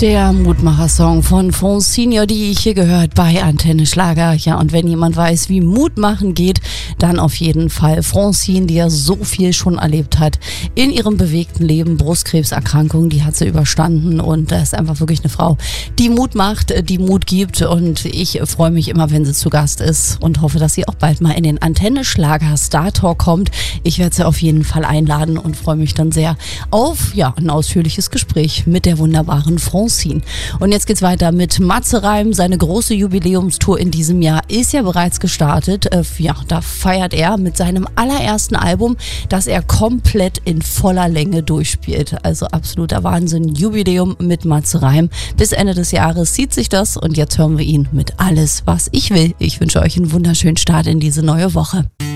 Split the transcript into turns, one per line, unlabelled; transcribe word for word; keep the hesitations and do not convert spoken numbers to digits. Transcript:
Der Mutmacher-Song von Francine, die ich hier gehört bei Antenne Schlager. Ja, und wenn jemand weiß, wie Mut machen geht, dann auf jeden Fall Francine, die ja so viel schon erlebt hat in ihrem bewegten Leben. Brustkrebserkrankung, die hat sie überstanden und das ist einfach wirklich eine Frau, die Mut macht, die Mut gibt, und ich freue mich immer, wenn sie zu Gast ist und hoffe, dass sie auch bald mal in den Antenne Schlager Star Talk kommt. Ich werde sie auf jeden Fall einladen und freue mich dann sehr auf ja, ein ausführliches Gespräch mit der wunderbaren Francine. Und jetzt geht's weiter mit Matze Reim. Seine große Jubiläumstour in diesem Jahr ist ja bereits gestartet. Äh, ja, da feiert er mit seinem allerersten Album, das er komplett in voller Länge durchspielt. Also absoluter Wahnsinn. Jubiläum mit Matze Reim. Bis Ende des Jahres zieht sich das und jetzt hören wir ihn mit Alles, was ich will. Ich wünsche euch einen wunderschönen Start in diese neue Woche.